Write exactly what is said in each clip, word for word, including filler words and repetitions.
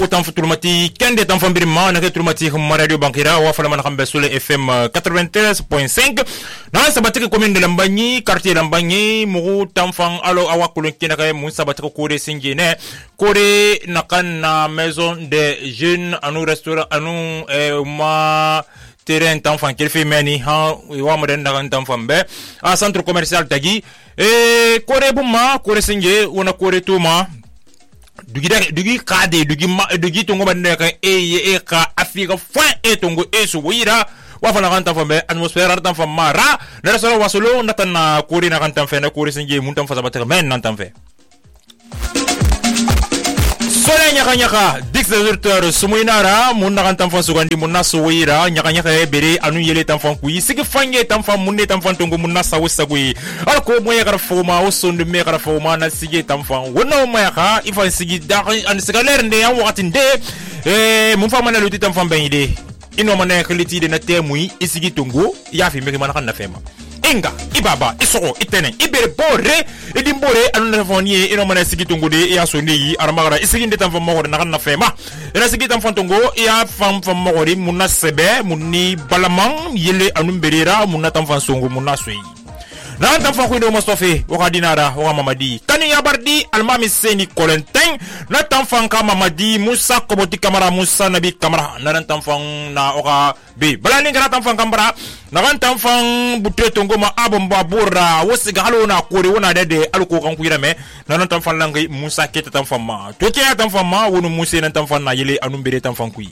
autant futurmati kende tan fambiri ma na keturmati hum radio bankira wa fala man khambe sur F M quatre-vingt-treize point cinq na sabatike commune de Lambanyi quartier Lambanyi mu tanfan alo awakulu kina kay mu sabatike ko de singene ko de nakan na maison de jeunes anu restaurant anu eh, ma terrain tanfan kel fi meni ha wa moden nakan tanfan be a centre commercial tagi e ko de buma ko de singe wona ko de tuma dugi da dugi kade dugi ma dugi tongo bande ka e e ka afika fa e tongo e so wira wa fana kan tan fambe atmosphère tan fam mara na solo wasolo natan na kuri na kan tan fe na kuri singe mun tan fa sabata men nan tan fe sole nyaka nyaka dix heures sumuinara mun na kan tan fa sugandi mun na so wira nyaka nyaka e bere anu yele tan fan kuyi sigi fange tan fam mun ne tan fan tongo mun na sa wissa kuyi al ko mo yakara foma o sonde me yakara foma na sige tan fan wona mo yaka ifa sigi da an sigaler nde yan wakati nde eh mun fa mana luti tan fan ben ide ino mana kliti de na temui isigi tongo ya fi me mana kan na fema inga ibaba isoko itene ibere bore idimbore anu na foni ino mana sigi tongo de ya so neyi armagara isigi nde tan fan mo na kan na fema ina sigi tan fan tongo ya fam fam mo ri munna sebe munni balamang yele anu berera munna tan fan songo munna soyi na tan fan ko ndo mostofe o kadinara o mamadi tani ya bardi almami seni kolenteng na tan fan ka mamadi musa koboti kamara musa nabi kamara na tan fan na o ka be balani ngara tan fan kamara na tan fan butte tongo ma abomba burra wosiga halo na kore wona dede alko kan kuira me na tan fan langi musa keta tan fan ma to ke tan fan ma wonu musa na tan fan na yele anu bere tan fan kuyi.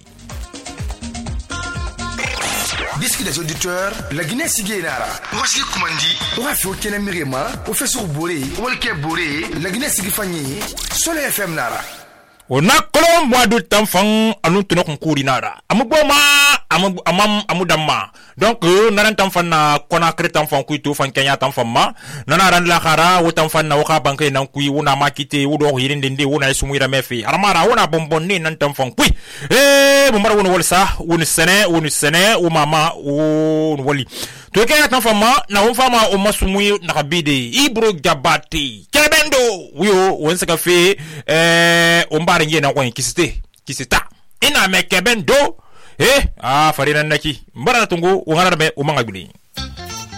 Disque des auditeurs, la Guinée Siguenara. Voici Koumandi. On va faire Kena Mirema, on fait sur Boré, on va le Boré, la Guinée Sigifani, sur le F M Nara. On a colon moi de t'enfant, à nous tenons concours nara. Amuboma, amam, amudama. Donc, naran t'enfant na kona crête enfant kuito fan kenya t'enfant ma. Nana ran la khara, ou t'enfant na waka banque nan kui, ou na makite, ou do hirindende, ou na esumuira mefi. Aramara, ou na bonbonne nan t'enfant kui. Eh, bombara ou wol sa, ou ne sene, ou ne sene, ou mama, ou woli. To ke atan fama na on fama o masumui na kabide ibro jabati kebendo wiyo wonse ka fe eh on bare nge na kwen kisite kisita ina me kebendo eh ah farina naki mbara tungo o ngara be o mangaguli